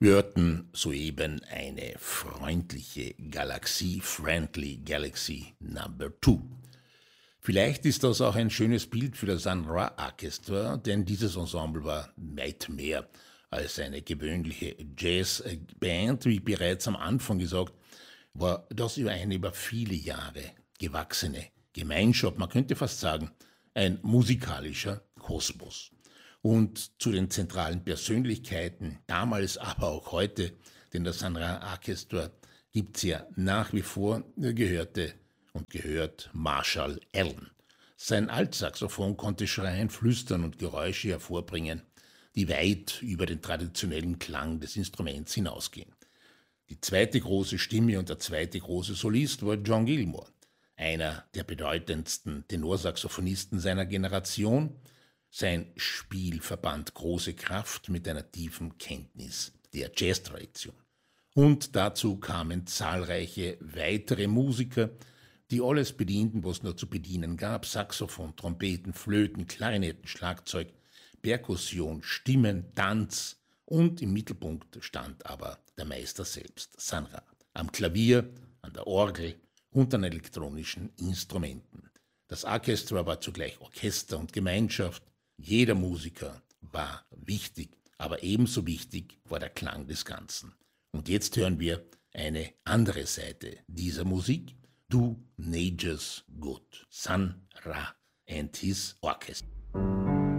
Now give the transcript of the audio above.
Wir hörten soeben eine freundliche Galaxie, Friendly Galaxy Number 2. Vielleicht ist das auch ein schönes Bild für das Sun Ra Orchestra, denn dieses Ensemble war weit mehr als eine gewöhnliche Jazzband. Wie bereits am Anfang gesagt, war das über viele Jahre gewachsene Gemeinschaft, man könnte fast sagen, ein musikalischer Kosmos. Und zu den zentralen Persönlichkeiten, damals, aber auch heute, denn das Sun Ra Orchestra gibt es ja nach wie vor, gehörte und gehört Marshall Allen. Sein Altsaxophon konnte Schreien, Flüstern und Geräusche hervorbringen, die weit über den traditionellen Klang des Instruments hinausgehen. Die zweite große Stimme und der zweite große Solist war John Gilmore, einer der bedeutendsten Tenorsaxophonisten seiner Generation. Sein Spiel verband große Kraft mit einer tiefen Kenntnis der Jazztradition. Und dazu kamen zahlreiche weitere Musiker, die alles bedienten, was es nur zu bedienen gab: Saxophon, Trompeten, Flöten, Klarinetten, Schlagzeug, Perkussion, Stimmen, Tanz, und im Mittelpunkt stand aber der Meister selbst, Sun Ra, am Klavier, an der Orgel und an elektronischen Instrumenten. Das Orchester war zugleich Orchester und Gemeinschaft. Jeder Musiker war wichtig, aber ebenso wichtig war der Klang des Ganzen. Und jetzt hören wir eine andere Seite dieser Musik: Do Nature's Good, Sun Ra and his Orchestra.